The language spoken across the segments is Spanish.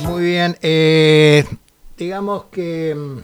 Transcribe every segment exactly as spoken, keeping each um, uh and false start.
Muy bien, eh, digamos que mm,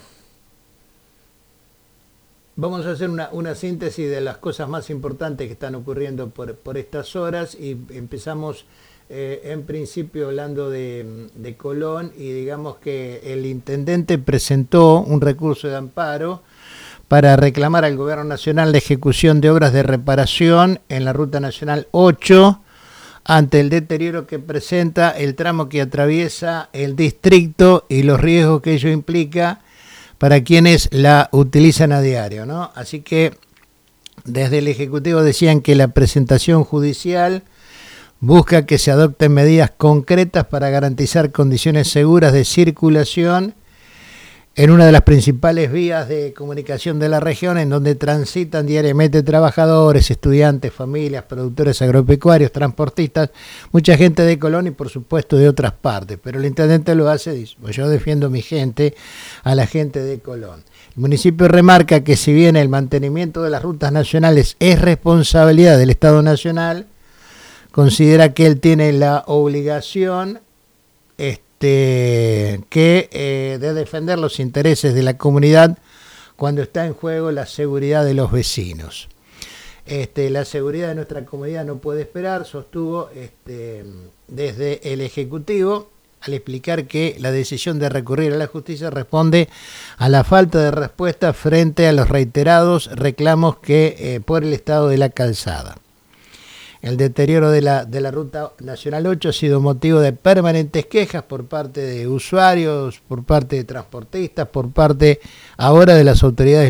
vamos a hacer una, una síntesis de las cosas más importantes que están ocurriendo por, por estas horas y empezamos eh, en principio hablando de, de Colón y digamos que el intendente presentó un recurso de amparo para reclamar al Gobierno Nacional la ejecución de obras de reparación en la Ruta Nacional ocho ante el deterioro que presenta el tramo que atraviesa el distrito y los riesgos que ello implica para quienes la utilizan a diario, ¿no? Así que desde el Ejecutivo decían que la presentación judicial busca que se adopten medidas concretas para garantizar condiciones seguras de circulación en una de las principales vías de comunicación de la región, en donde transitan diariamente trabajadores, estudiantes, familias, productores agropecuarios, transportistas, mucha gente de Colón y por supuesto de otras partes. Pero el intendente lo hace, dice, pues yo defiendo a mi gente, a la gente de Colón. El municipio remarca que si bien el mantenimiento de las rutas nacionales es responsabilidad del Estado Nacional, considera que él tiene la obligación este, que eh, de defender los intereses de la comunidad cuando está en juego la seguridad de los vecinos. Este, la seguridad de nuestra comunidad no puede esperar, sostuvo este, desde el Ejecutivo, al explicar que la decisión de recurrir a la justicia responde a la falta de respuesta frente a los reiterados reclamos que eh, por el estado de la calzada. El deterioro de la, de la Ruta Nacional ocho ha sido motivo de permanentes quejas por parte de usuarios, por parte de transportistas, por parte ahora de las autoridades